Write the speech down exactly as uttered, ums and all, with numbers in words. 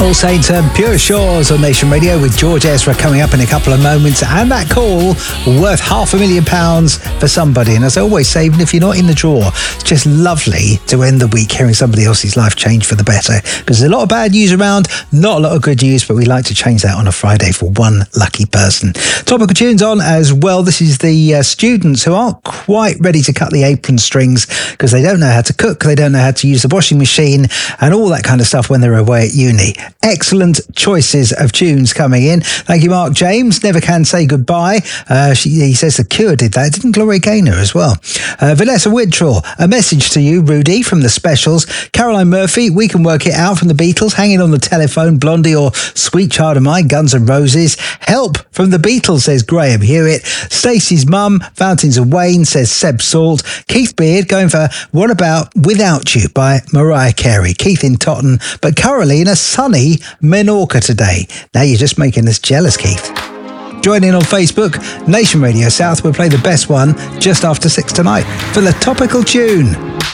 All Saints and Pure Shores on Nation Radio with George Ezra coming up in a couple of moments, and that call worth half a million pounds for somebody. And as I always say, even if you're not in the draw, it's just lovely to end the week hearing somebody else's life change for the better, because there's a lot of bad news around, not a lot of good news, but we like to change that on a Friday for one lucky person. Topical tunes on as well. This is the uh, students who aren't quite ready to cut the apron strings because they don't know how to cook, they don't know how to use the washing machine and all that kind of stuff when they're away at uni. Excellent choices of tunes coming in. Thank you, Mark James. Never Can Say Goodbye. Uh, she, he says The Cure did that. Didn't Gloria Gaynor as well? Uh, Vanessa Whittraw, a message to you, Rudy, from the Specials. Caroline Murphy, We Can Work It Out from the Beatles. Hanging on the Telephone, Blondie or Sweet Child of Mine, Guns N' Roses. Help from the Beatles, says Graham Hewitt. Stacey's Mum, Fountains of Wayne, says Seb Salt. Keith Beard going for What About Without You by Mariah Carey. Keith in Totten, but currently in a sunny Menorca today. Now you're just making us jealous, Keith. Join in on Facebook, Nation Radio South. We'll play the best one just after six tonight for the topical tune.